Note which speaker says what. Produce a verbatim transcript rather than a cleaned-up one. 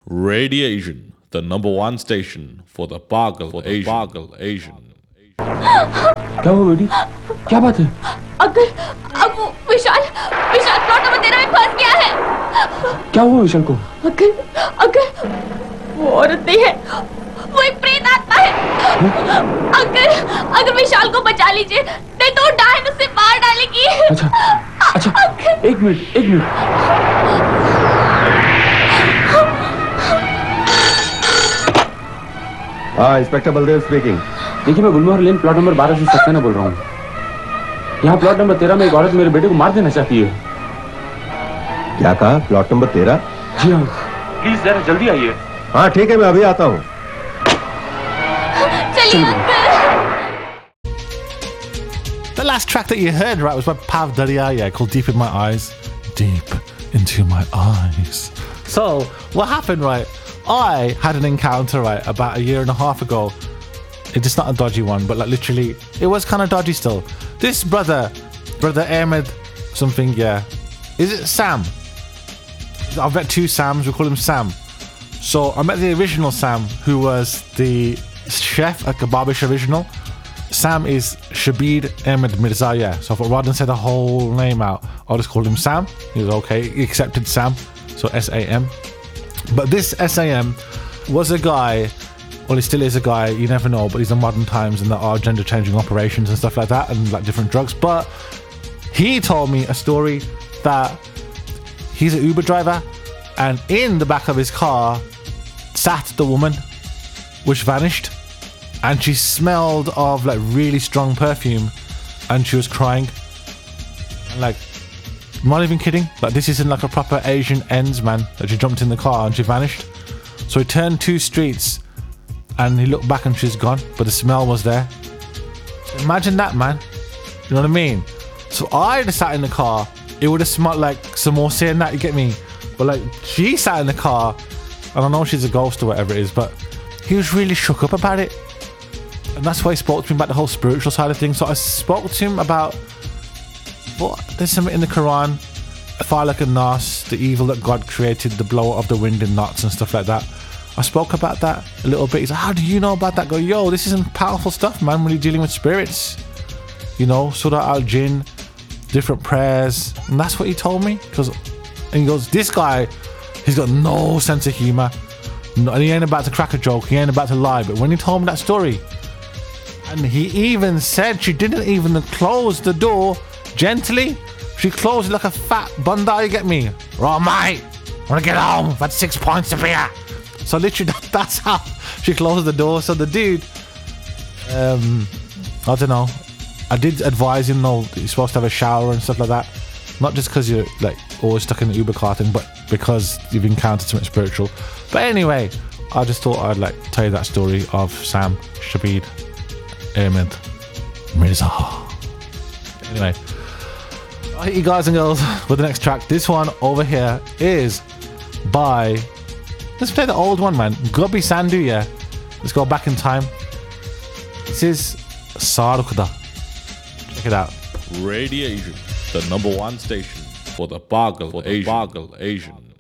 Speaker 1: Radiation, the number one station for the Pagal for the Pagal Asian.
Speaker 2: क्या हुआ बेटी? क्या बात है?
Speaker 3: अगर अब वो विशाल विशाल प्लॉट नंबर तेरह में फंस गया है।
Speaker 2: क्या हुआ विशाल को?
Speaker 3: अगर अगर वो औरत नहीं है, वो एक प्रेत आत्मा है। अगर अगर विशाल को बचा लीजिए, नहीं तो डायन उसे मार डालेगी।
Speaker 2: अच्छा अच्छा एक मिनट एक मिनट।
Speaker 4: हाँ इंस्पेक्टर बलदेव स्पीकिंग।
Speaker 2: देखिए मैं गुलमोहर लेन प्लॉट नंबर बारह से सक्सेना बोल रहा हूँ। यहाँ प्लॉट नंबर तेरह में एक औरत मेरे बेटे को मार देना चाहती है।
Speaker 4: क्या कहा? प्लॉट नंबर तेरह?
Speaker 2: जी हाँ, प्लीज जरा जल्दी आइए।
Speaker 4: हाँ ठीक है, मैं अभी आता हूँ।
Speaker 5: The last track that you heard, right, was by Pav Daryaya called Deep in My Eyes. Deep into my eyes. So, what happened, right? I had an encounter, right, about a year and a half ago. It's not a dodgy one, but like literally, it was kind of dodgy still. This brother, brother Ahmed, something, yeah. Is it Sam? I've met two Sams, we call him Sam. So I met the original Sam, who was the chef at Kebabish Original. Sam is Shabid Ahmed Mirza, yeah. So I thought rather than say the whole name out, I'll just call him Sam. He was okay, he accepted Sam, so S A M. But this S A M was a guy, well, he still is a guy, you never know, but he's in modern times and there are gender changing operations and stuff like that and like different drugs. But he told me a story that he's an Uber driver and in the back of his car sat the woman which vanished and she smelled of like really strong perfume and she was crying. And like, I'm not even kidding, like this isn't like a proper Asian ends, man, that she jumped in the car and she vanished. So he turned two streets and he looked back and she's gone, but the smell was there. Imagine that, man. You know what I mean? So I just sat in the car, it would have smelled like samosa and that, you get me? But like, she sat in the car, and I know she's a ghost or whatever it is, but he was really shook up about it. And that's why he spoke to me about the whole spiritual side of things. So I spoke to him about, what, there's something in the Quran, Falak and Nas, the evil that God created, the blower of the wind and knots and stuff like that. I spoke about that a little bit. He's like, how do you know about that? I go, yo, this isn't powerful stuff, man, when you're dealing with spirits. You know, Surah Al-Jinn, different prayers. And that's what he told me. Because, and he goes, this guy, he's got no sense of humour. No, and he ain't about to crack a joke. He ain't about to lie. But when he told me that story, and he even said she didn't even close the door gently. She closed it like a fat bunda, you get me? Right, mate, I want to get home. I've had six pints of beer. So literally, that, that's how she closed the door. So the dude, um, I don't know. I did advise him, though, that you're supposed to have a shower and stuff like that. Not just because you're like always stuck in the Uber car thing, but because you've encountered something spiritual. But anyway, I just thought I'd like tell you that story of Sam Shabid Ahmed Mirza. Anyway, I'll hit you guys and girls with the next track. This one over here is by, let's play the old one, man. Gobi Sandhu, yeah. Let's go back in time. This is Sarukda. Check it out.
Speaker 1: Radiation, the number one station for the Pagal for the Pagal Asian.